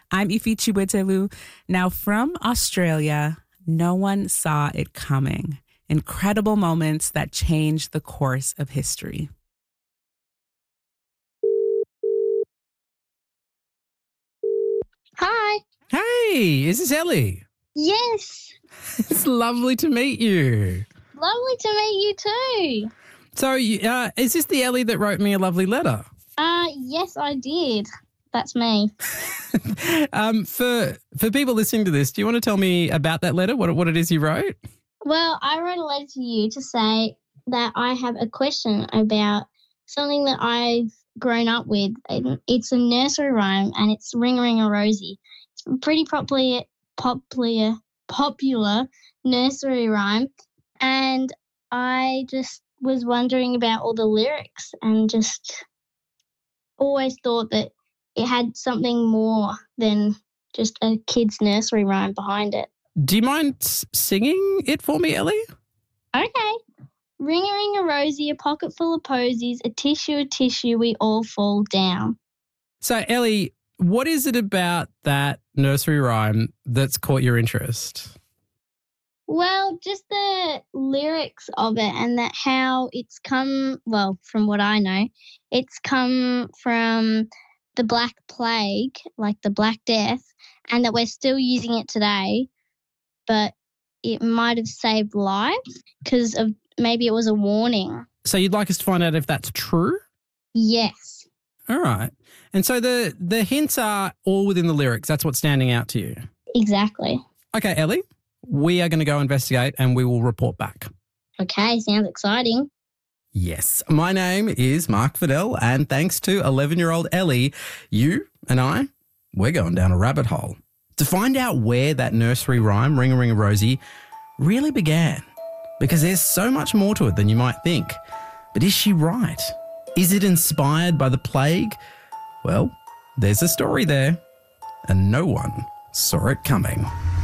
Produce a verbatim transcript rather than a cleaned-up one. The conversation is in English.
I'm Ifi Chiwetelu. Now, from Australia, no one saw it coming. Incredible moments that changed the course of history. Hi. Hey, is this Ellie? Yes. It's lovely to meet you. Lovely to meet you too. So, uh, is this the Ellie that wrote me a lovely letter? Uh, yes, I did. That's me. um, for for people listening to this, do you want to tell me about that letter, what, what it is you wrote? Well, I wrote a letter to you to say that I have a question about something that I've grown up with. It's a nursery rhyme and it's Ring Ring a Rosie. It's a pretty popular, popular, popular nursery rhyme. And I just was wondering about all the lyrics and just always thought that it had something more than just a kid's nursery rhyme behind it. Do you mind singing it for me, Ellie? Okay. Ring a ring a rosy, a pocket full of posies, a tissue, a tissue, we all fall down. So, Ellie, what is it about that nursery rhyme that's caught your interest? Well, just the lyrics of it and that how it's come, well, from what I know, it's come from the Black Plague, like the Black Death, and that we're still using it today, but it might have saved lives because of maybe it was a warning. So you'd like us to find out if that's true? Yes. All right. And so the, the hints are all within the lyrics. That's what's standing out to you. Exactly. Okay, Ellie, we are going to go investigate and we will report back. Okay, sounds exciting. Yes. My name is Mark Fidel, and thanks to eleven-year-old Ellie, you and I, we're going down a rabbit hole to find out where that nursery rhyme, Ring a Ring a Rosie, really began. Because there's so much more to it than you might think. But is she right? Is it inspired by the plague? Well, there's a story there, and no one saw it coming.